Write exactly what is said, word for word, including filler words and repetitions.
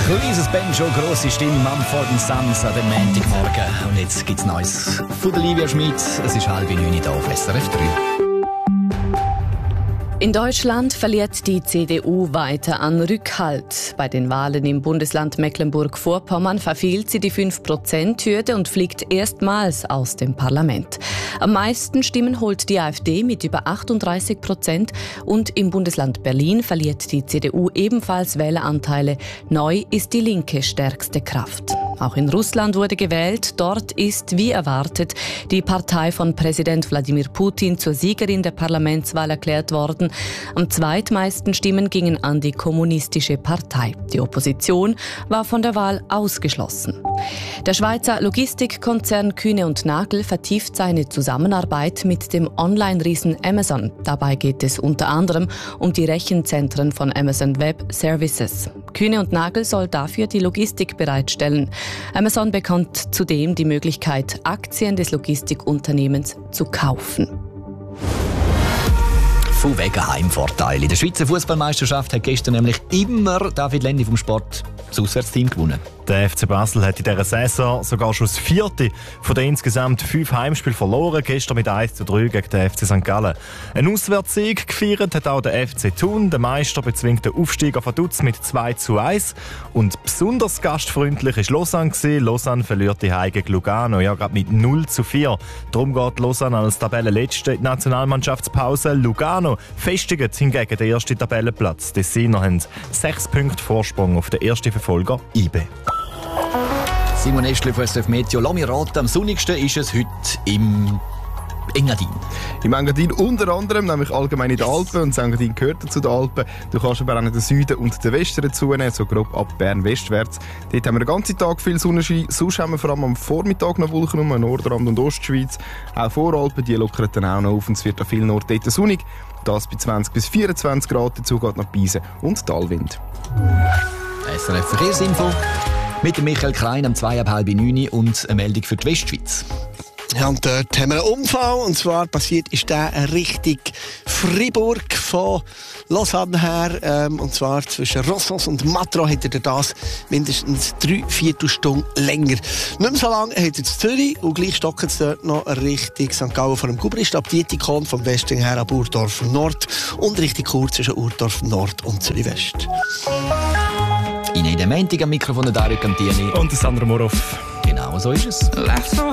Kleines Banjo, grosse Stimme, Mumford and Sons an dem Montagmorgen. Und jetzt gibt's Neues von der Livia Schmid. Es ist halb neun hier auf S R F drei. In Deutschland verliert die C D U weiter an Rückhalt. Bei den Wahlen im Bundesland Mecklenburg-Vorpommern verfehlt sie die fünf Prozent Hürde und fliegt erstmals aus dem Parlament. Am meisten Stimmen holt die AfD mit über achtunddreißig Prozent und im Bundesland Berlin verliert die C D U ebenfalls Wähleranteile. Neu ist die Linke stärkste Kraft. Auch in Russland wurde gewählt. Dort ist, wie erwartet, die Partei von Präsident Wladimir Putin zur Siegerin der Parlamentswahl erklärt worden. Am zweitmeisten Stimmen gingen an die Kommunistische Partei. Die Opposition war von der Wahl ausgeschlossen. Der Schweizer Logistikkonzern Kühne und Nagel vertieft seine Zusammenarbeit mit dem Online-Riesen Amazon. Dabei geht es unter anderem um die Rechenzentren von Amazon Web Services. Kühne und Nagel soll dafür die Logistik bereitstellen. Amazon bekommt zudem die Möglichkeit, Aktien des Logistikunternehmens zu kaufen. Von wegen Heimvorteil. In der Schweizer Fußballmeisterschaft hat gestern nämlich immer David Lendi vom Sport das Auswärtsteam gewonnen. Der F C Basel hat in dieser Saison sogar schon das vierte von den insgesamt fünf Heimspielen verloren. Gestern mit eins zu drei gegen den F C Sankt Gallen. Ein Auswärtssieg gefeiert hat auch der F C Thun. Der Meister bezwingt den Aufsteiger von Dutz mit zwei zu eins. Und besonders gastfreundlich war Lausanne. Lausanne verliert die Heim gegen Lugano, ja, gerade mit null zu vier. Darum geht Lausanne als Tabellenletzte in die Nationalmannschaftspause. Lugano festigt hingegen den ersten Tabellenplatz. Die Siener haben sechs Punkte Vorsprung auf den ersten Verfolger I B. Simon Eschle von S R F Meteo. Lass mich raten, am sonnigsten ist es heute im Engadin. Im Engadin unter anderem, nämlich allgemein in den Alpen. Und das Engadin gehört zu den Alpen. Du kannst aber auch den Süden und den Westen dazu nehmen, so grob ab Bern westwärts. Dort haben wir den ganzen Tag viel Sonnenschein. Sonst haben wir vor allem am Vormittag noch Wolken um Nordrand und Ostschweiz. Auch Voralpen, die lockern dann auch noch auf und es wird an vielen Orten dort sonnig. Das bei zwanzig bis vierundzwanzig Grad. Dazu geht noch Beisen und Talwind. S R F Verkehrsinfo mit dem Michael Klein am zwei ab halb neun und eine Meldung für die Westschweiz. Ja, und dort haben wir einen Unfall. Und zwar passiert ist der Richtung Fribourg von Lausanne her. Ähm, und zwar zwischen Rossons und Matro hat er das mindestens drei Viertelstunden länger. Nicht mehr so lange hat er zu Zürich. Und gleich stocken es dort noch Richtung Sankt Gallen vor dem Gubrist. Ab Dietikon vom Westen her ab Urdorf Nord. Und richtig kurz zwischen Urdorf Nord und Zürich West. In der Montag am Mikrofon der Dario Cantini. Und der Sandro Morov. Genau so ist es.